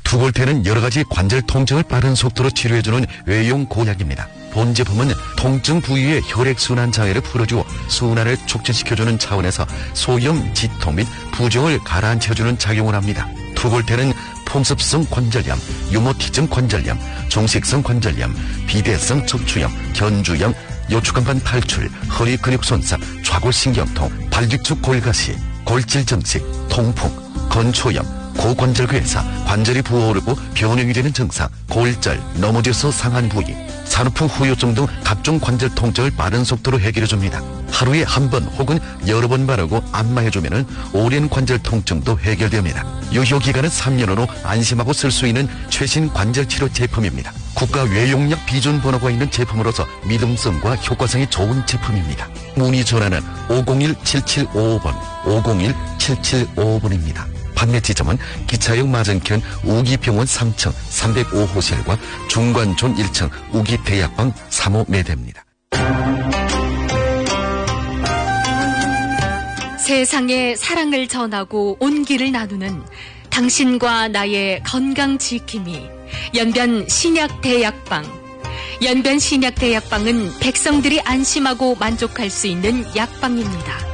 투골테는 여러 가지 관절 통증을 빠른 속도로 치료해주는 외용 고약입니다. 본 제품은 통증 부위의 혈액순환 장애를 풀어주어 순환을 촉진시켜주는 차원에서 소염, 지통 및 부종을 가라앉혀주는 작용을 합니다. 투골테는 풍습성 관절염, 유모티즘 관절염, 종식성 관절염, 비대성 척추염, 견주염, 요추간판 탈출, 허리 근육 손상, 좌골신경통, 발뒤축 골가시, 골질 증식, 통풍, 건초염, 고관절괴사, 관절이 부어오르고 변형이 되는 증상, 골절, 넘어져서 상한 부위, 산후풍 후유증 등 각종 관절 통증을 빠른 속도로 해결해줍니다. 하루에 한 번 혹은 여러 번 바르고 안마해주면 오랜 관절 통증도 해결됩니다. 유효기간은 3년으로 안심하고 쓸 수 있는 최신 관절치료 제품입니다. 국가 외용약 비준 번호가 있는 제품으로서 믿음성과 효과성이 좋은 제품입니다. 문의 전화는 501-7755번, 501-7755번입니다. 판매 지점은 기차역 맞은편 우기병원 3층 305호실과 중관촌 1층 우기대약방 3호 매대입니다. 세상에 사랑을 전하고 온기를 나누는 당신과 나의 건강 지킴이 연변 신약대약방. 연변 신약대약방은 백성들이 안심하고 만족할 수 있는 약방입니다.